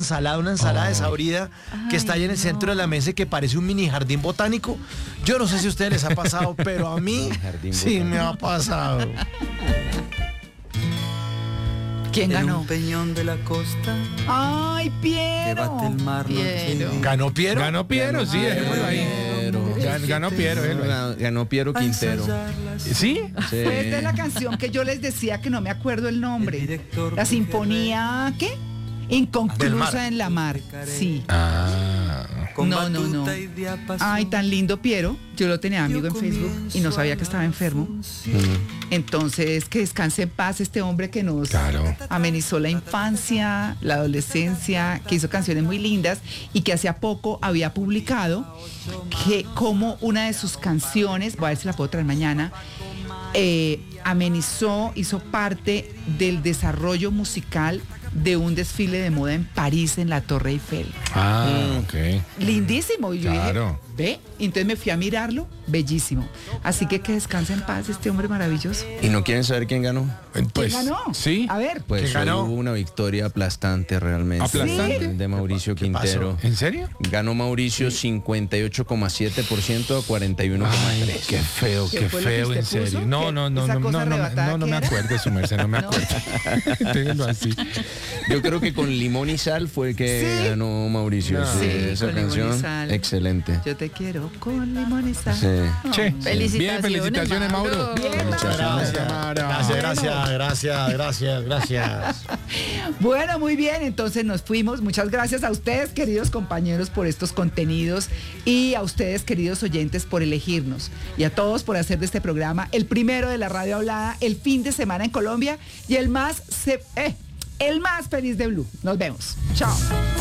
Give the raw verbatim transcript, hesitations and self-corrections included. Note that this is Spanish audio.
ensalada, una ensalada Ay. desabrida que está ahí en el Ay, centro de la no. mesa y que parece un mini jardín botánico. Yo no sé si a ustedes les ha pasado, pero a mí Jardín sí botánico. me ha pasado. ¿Quién En ganó? un peñón de la costa Ay, que Piero. bate el mar Piero. noche. ¿Ganó Piero? Ganó Piero, sí, dejémoslo ahí. Piero. Gan- Ganó Piero, déjelo ahí. Ganó, ganó Piero A Quintero. ensayar las- ¿Sí? Sí. Fue de la canción que yo les decía que no me acuerdo el El nombre. director La sinfonía, ¿qué? Del Inconclusa mar. en la mar. Sí. Ah. con No, no, no. batuta y diapasón. Ay, tan lindo Piero. Yo lo tenía amigo en Facebook y no sabía que estaba enfermo. Entonces, que descanse en paz este hombre que nos Claro. amenizó la infancia, la adolescencia, que hizo canciones muy lindas y que hace poco había publicado que como una de sus canciones, voy a ver si la puedo traer mañana, eh, amenizó, hizo parte del desarrollo musical de un desfile de moda en París, en la Torre Eiffel. Ah, ok. Lindísimo. Y yo Claro. dije, ve, y entonces me fui a mirarlo, bellísimo. Así que que descanse en paz este hombre maravilloso. ¿Y no quieren saber quién ganó? Pues, ¿Quién ganó? Sí. A ver. Pues ¿Quién hoy ganó? hubo una victoria aplastante realmente. ¿Aplastante? De, de Mauricio ¿Qué pasó? Quintero. ¿En serio? Ganó Mauricio cincuenta y ocho coma siete por ciento a cuarenta y uno coma Ay, tres por ciento. qué feo, ¿Qué qué fue lo que feo, en usted puso? serio. No, ¿Qué? no, no, ¿Esa no, cosa no, no, me- arrebatada no, no que me era? acuerdo, su merced, no me No. acuerdo. Déjenlo así. Yo creo que con Limón y Sal fue que Sí. ganó Mauricio. No. Sí, Sí, esa con Limón y canción, Sal. excelente. Yo te quiero con limón y sal. Sí. Che, Felicitaciones, bien, felicitaciones, Mauro. Mauro. Bien, Muchas Gracias, Mauro. gracias, gracias, gracias, gracias, gracias. Bueno, muy bien, entonces nos fuimos. Muchas gracias a ustedes, queridos compañeros, por estos contenidos y a ustedes, queridos oyentes, por elegirnos y a todos por hacer de este programa el primero de la radio hablada, el fin de semana en Colombia y el más, se- eh, el más feliz de Blue. Nos vemos. Chao.